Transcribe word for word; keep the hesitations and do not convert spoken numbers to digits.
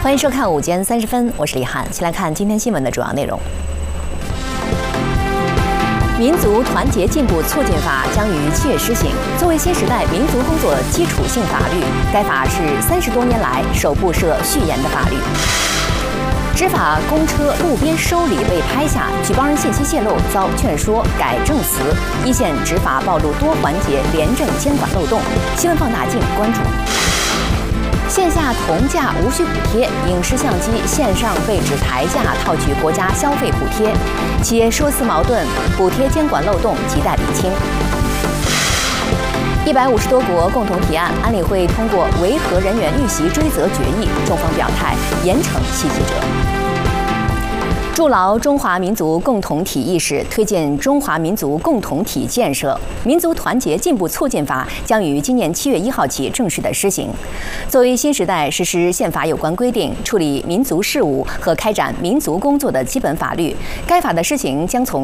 欢迎收看午间三十分，我是李翰。先来看今天新闻的主要内容。民族团结进步促进法将于七月施行。作为新时代民族工作基础性法律，该法是三十多年来首部涉序言的法律。执法公车路边收礼被拍下，举报人信息泄露遭劝说改证词，一线执法暴露多环节廉政监管漏洞。新闻放大镜关注。线下同价无需补贴，影视相机线上被指抬价套取国家消费补贴，企业说辞矛盾，补贴监管漏洞亟待厘清。一百五十多国共同提案，安理会通过维和人员遇袭追责决议，中方表态严惩袭击者。筑牢中华民族共同体意识，推进中华民族共同体建设。民族团结进步促进法将于今年七月一号起正式的施行。作为新时代实施宪法有关规定、处理民族事务和开展民族工作的基本法律，该法的施行将从